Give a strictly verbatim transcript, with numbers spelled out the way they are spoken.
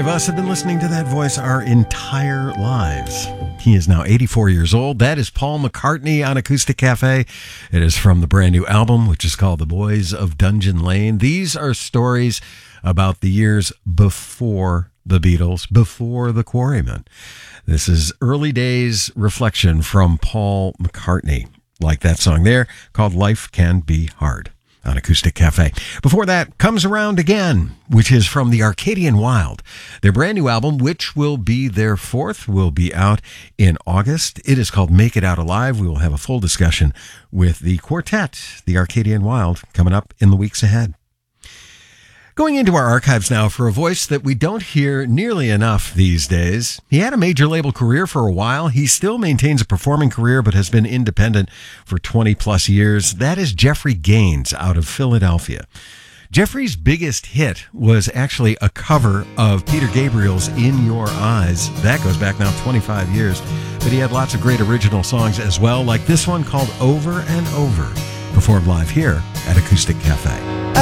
of us have been listening to that voice our entire lives. He is now eighty-four years old. That is Paul McCartney on Acoustic Cafe. It is from the brand new album, which is called The Boys of Dungeon Lane. These are stories about the years before the Beatles, before the Quarrymen. This is early days reflection from Paul McCartney, like that song there called Life Can Be Hard on Acoustic Cafe. Before that, Comes Around Again, which is from the Arcadian Wild. Their brand new album, which will be their fourth, will be out in August. It is called Make It Out Alive. We will have a full discussion with the quartet, the Arcadian Wild, coming up in the weeks ahead. Going into our archives now for a voice that we don't hear nearly enough these days. He had a major label career for a while. He still maintains a performing career, but has been independent for twenty plus years. That is Jeffrey Gaines out of Philadelphia. Jeffrey's biggest hit was actually a cover of Peter Gabriel's In Your Eyes. That goes back now twenty-five years. But he had lots of great original songs as well, like this one called Over and Over, performed live here at Acoustic Cafe.